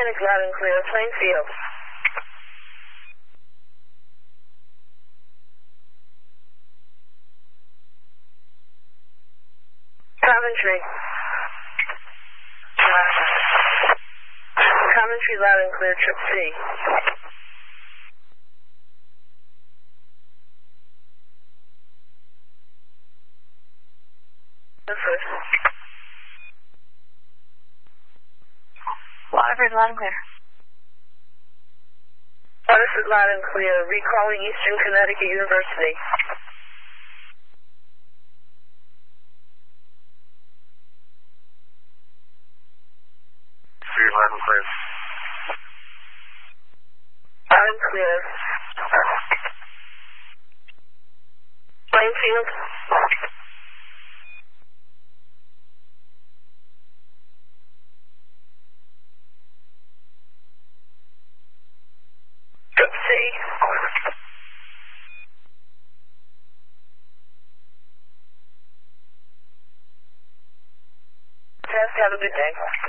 Atlantic, loud and clear. Plainfield. Coventry. Coventry, loud and clear. Trip C. Waterford, loud and clear. Waterford, loud and clear. Recalling Eastern Connecticut University. Loud and clear. Loud and clear. Plainfield. Trip C. Test, have a good day.